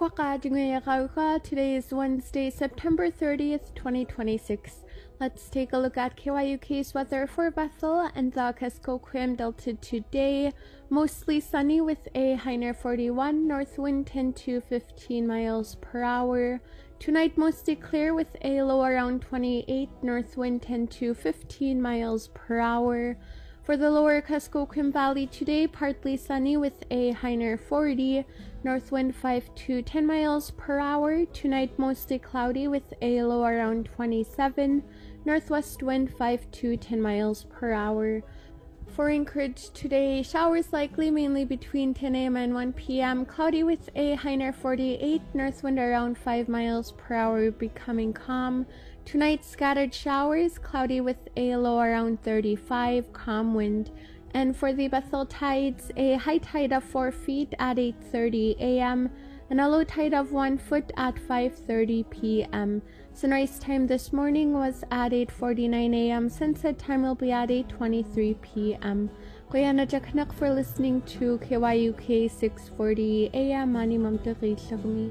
Today is Wednesday, September 30th, 2026. Let's take a look at KYUK's weather for Bethel and the Kuskokwim Delta today. Mostly sunny with a high near 41, north wind 10 to 15 miles per hour. Tonight mostly clear with a low around 28, north wind 10 to 15 miles per hour. For the lower Kuskokwim Valley today, partly sunny with a high near 40, north wind 5 to 10 miles per hour. Tonight mostly cloudy with a low around 27, northwest wind 5 to 10 miles per hour. For Anchorage today, showers likely mainly between 10 a.m. and 1 p.m. Cloudy with a high near 48, north wind around 5 miles per hour, becoming calm. Tonight, scattered showers, cloudy with a low around 35, calm wind. And for the Bethel tides, a high tide of 4 feet at 8:30 a.m. and a low tide of 1 foot at 5:30 p.m. Sunrise time this morning was at 8:49 a.m. Sunset time will be at 8:23 p.m. Kuya najaknak for listening to KYUK 640 a.m. Mani mamtaki lagmi.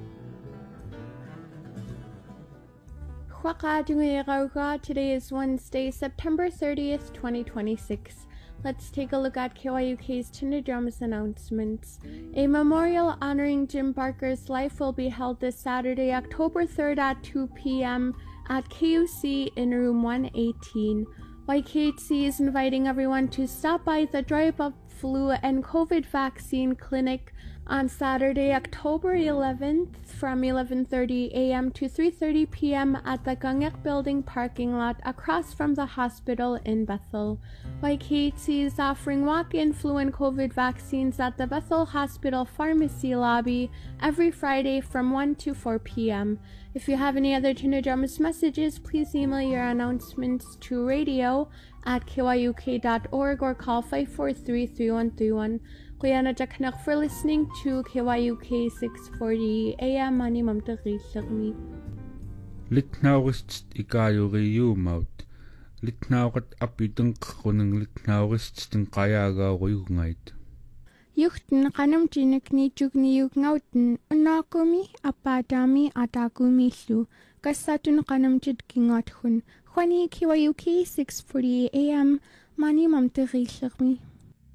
Today is Wednesday, September 30th, 2026. Let's take a look at KYUK's Chinnadramas announcements. A memorial honoring Jim Barker's life will be held this Saturday, October 3rd at 2 p.m. at KUC in room 118. YKHC is inviting everyone to stop by the Dry Bug Flu and COVID Vaccine Clinic on Saturday, October 11th from 11:30 a.m. to 3:30 p.m. at the Gangak Building parking lot across from the hospital in Bethel. YKHC is offering walk-in flu and COVID vaccines at the Bethel Hospital Pharmacy lobby every Friday from 1 to 4 p.m. If you have any other Chinnadramas messages, please email your announcements to radio@kyuk.org or call 543-3131. Kuya najaknak for listening to KYUK 640 AM Mani mamtaki lagmi. Litnaurist ikayuriyumaut. Litnaurat apiteng kuneng litnaurist kayagauriyungait. Yuchten kanam jinakni jugni yugnauten unakumi apadami atakumi lu. Kasatun kanam jidkingathun. Khwani KYUK 640 AM Mani mamtaki lagmi.